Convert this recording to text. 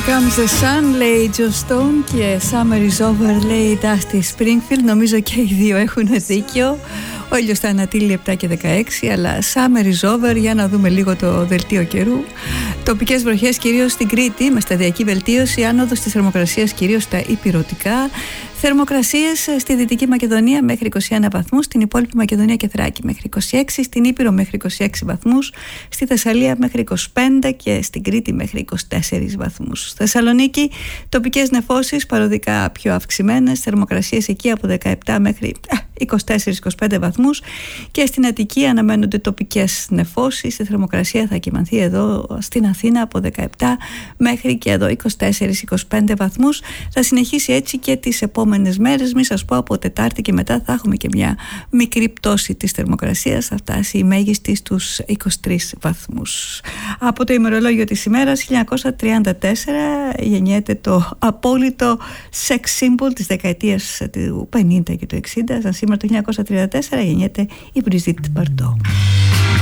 Comes the Sun, λέει Joe Stone, και Summer is Over, λέει Dusty Springfield. Νομίζω και οι δύο έχουν δίκιο. Ο ήλιος θα ανατείλει 7 και 16, αλλά Summer is Over. Για να δούμε λίγο το δελτίο καιρού. Τοπικές βροχές κυρίως στην Κρήτη, με σταδιακή βελτίωση. Άνοδος της θερμοκρασίας κυρίως στα ηπειρωτικά. Θερμοκρασίες στη Δυτική Μακεδονία μέχρι 21 βαθμούς, στην υπόλοιπη Μακεδονία και Θράκη μέχρι 26, στην Ήπειρο μέχρι 26 βαθμούς, στη Θεσσαλία μέχρι 25 και στην Κρήτη μέχρι 24 βαθμούς. Θεσσαλονίκη, τοπικές νεφώσεις παροδικά πιο αυξημένες, θερμοκρασίες εκεί από 17 μέχρι 24-25 βαθμούς, και στην Αττική αναμένονται τοπικές νεφώσεις. Η θερμοκρασία θα κυμανθεί εδώ στην Αθήνα από 17 μέχρι και εδώ 24-25 βαθμούς. Θα συνεχίσει έτσι και τις επόμενες μέρες. Μη σας πω, από Τετάρτη και μετά θα έχουμε και μια μικρή πτώση της θερμοκρασίας. Θα φτάσει η μέγιστη στους 23 βαθμούς. Από το ημερολόγιο της ημέρας, 1934 γεννιέται το απόλυτο sex symbol της δεκαετίας του 50 και του 60. Σαν σήμερα το 1934 γεννιέται η Brigitte Bardot.